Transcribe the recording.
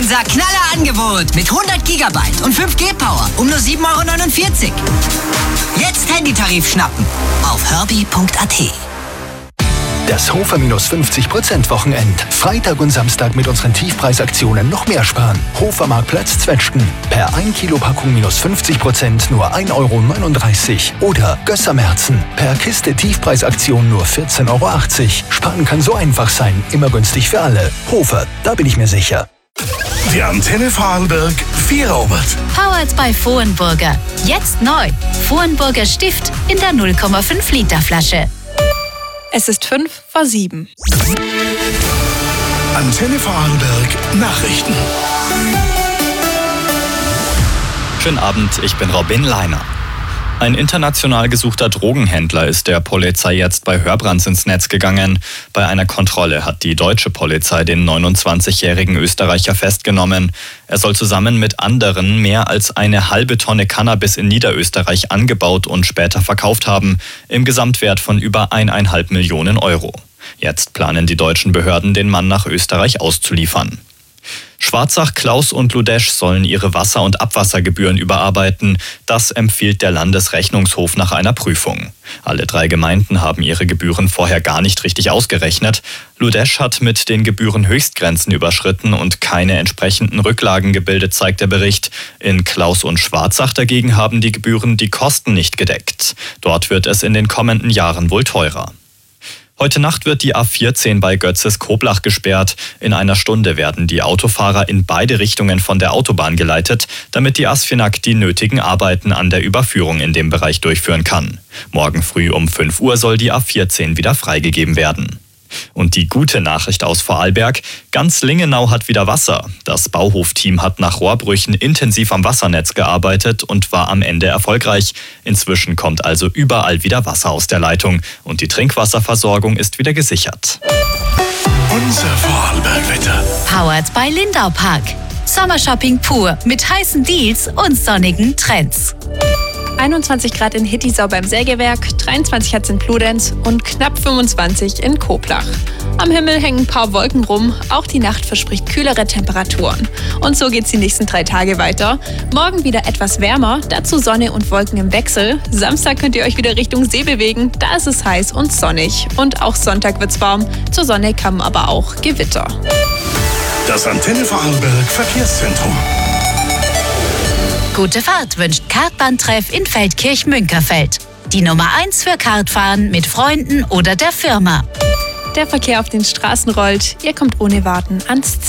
Unser Knaller-Angebot mit 100 GB und 5G Power um nur 7,49 €. Jetzt Handytarif schnappen auf herbie.at. Das Hofer minus 50% Wochenend. Freitag und Samstag mit unseren Tiefpreisaktionen noch mehr sparen. Hofermarktplatz Zwetschgen. Per 1 Kilo Packung minus 50% nur 1,39 € Oder Gössermerzen. Per Kiste Tiefpreisaktion nur 14,80 €. Sparen kann so einfach sein. Immer günstig für alle. Hofer, da bin ich mir sicher. Die Antenne Vorarlberg Vierobert. Powered by Vohenburger. Jetzt neu. Vohenburger Stift in der 0,5 Liter Flasche. Es ist 7:05. Antenne Vorarlberg Nachrichten. Schönen Abend, ich bin Robin Leiner. Ein international gesuchter Drogenhändler ist der Polizei jetzt bei Hörbrands ins Netz gegangen. Bei einer Kontrolle hat die deutsche Polizei den 29-jährigen Österreicher festgenommen. Er soll zusammen mit anderen mehr als eine halbe Tonne Cannabis in Niederösterreich angebaut und später verkauft haben, im Gesamtwert von über 1,5 Millionen €. Jetzt planen die deutschen Behörden, den Mann nach Österreich auszuliefern. Schwarzach, Klaus und Ludesch sollen ihre Wasser- und Abwassergebühren überarbeiten. Das empfiehlt der Landesrechnungshof nach einer Prüfung. Alle 3 Gemeinden haben ihre Gebühren vorher gar nicht richtig ausgerechnet. Ludesch hat mit den Gebühren Höchstgrenzen überschritten und keine entsprechenden Rücklagen gebildet, zeigt der Bericht. In Klaus und Schwarzach dagegen haben die Gebühren die Kosten nicht gedeckt. Dort wird es in den kommenden Jahren wohl teurer. Heute Nacht wird die A14 bei Götzes-Koblach gesperrt. In einer Stunde werden die Autofahrer in beide Richtungen von der Autobahn geleitet, damit die ASFINAG die nötigen Arbeiten an der Überführung in dem Bereich durchführen kann. Morgen früh um 5 Uhr soll die A14 wieder freigegeben werden. Und die gute Nachricht aus Vorarlberg: Ganz Lingenau hat wieder Wasser. Das Bauhof-Team hat nach Rohrbrüchen intensiv am Wassernetz gearbeitet und war am Ende erfolgreich. Inzwischen kommt also überall wieder Wasser aus der Leitung und die Trinkwasserversorgung ist wieder gesichert. Unser Vorarlberg-Wetter. Powered by Lindau Park. Sommershopping pur mit heißen Deals und sonnigen Trends. 21 Grad in Hittisau beim Sägewerk, 23 hat's in Bludenz und knapp 25 in Koblach. Am Himmel hängen ein paar Wolken rum, auch die Nacht verspricht kühlere Temperaturen. Und so geht's die nächsten 3 Tage weiter. Morgen wieder etwas wärmer, dazu Sonne und Wolken im Wechsel. Samstag könnt ihr euch wieder Richtung See bewegen, da ist es heiß und sonnig. Und auch Sonntag wird's warm, zur Sonne kamen aber auch Gewitter. Das Antenne Vorarlberg Verkehrszentrum. Gute Fahrt wünscht Kartbahntreff in Feldkirch-Münkerfeld. Die Nummer 1 für Kartfahren mit Freunden oder der Firma. Der Verkehr auf den Straßen rollt, ihr kommt ohne Warten ans Ziel.